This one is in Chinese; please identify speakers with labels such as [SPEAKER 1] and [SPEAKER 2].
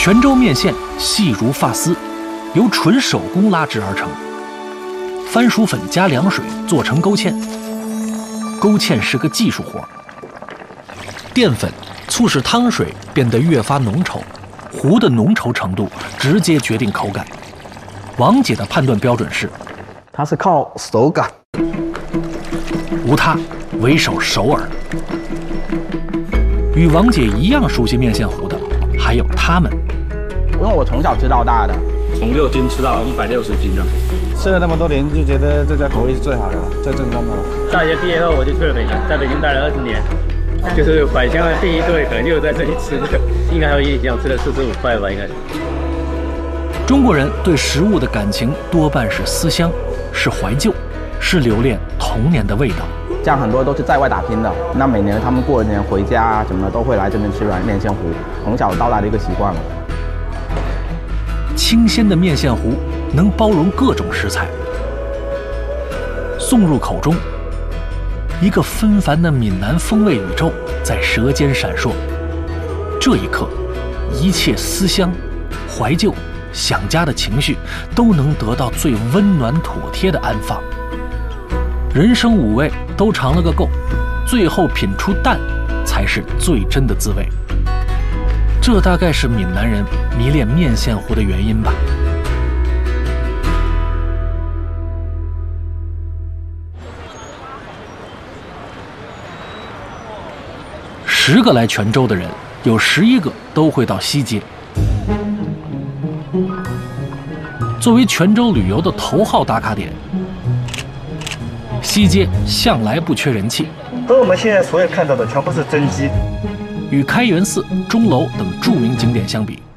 [SPEAKER 1] 泉州面线细如发丝，由纯手工拉制而成。番薯粉加凉水做成勾芡，勾芡是个技术活。淀粉促使汤水变得越发浓稠，糊的浓稠程度直接决定口感。王姐的判断标准是，
[SPEAKER 2] 它是靠手感。
[SPEAKER 1] 无他，唯手首尔。与王姐一样熟悉面线糊的，还有他们。
[SPEAKER 2] 因为我从小吃到大的，
[SPEAKER 3] 从6斤吃到160斤了，
[SPEAKER 2] 吃了那么多年，就觉得这家口味是最好的了，最正宗的了。
[SPEAKER 4] 大学毕业后我就去了北京，在北京待了20年，就是返乡的第一顿，可能就是在这里吃的，应该还有印象，吃了45块吧，应该是。
[SPEAKER 1] 中国人对食物的感情多半是思乡，是怀旧，是留恋童年的味道。
[SPEAKER 2] 像很多都是在外打拼的，那每年他们过年回家啊什么的，都会来这边吃面线糊，从小到大的一个习惯了。
[SPEAKER 1] 清鲜的面线糊能包容各种食材，送入口中，一个纷繁的闽南风味宇宙在舌尖闪烁。这一刻，一切思乡、怀旧、想家的情绪都能得到最温暖妥帖的安放。人生5味都尝了个够，最后品出淡，才是最真的滋味。这大概是闽南人迷恋面线糊的原因吧。10个来泉州的人，有11个都会到西街。作为泉州旅游的头号打卡点，西街向来不缺人气。
[SPEAKER 5] 和我们现在所有看到的全部是真迹。
[SPEAKER 1] 与开元寺、钟楼等著名景点相比，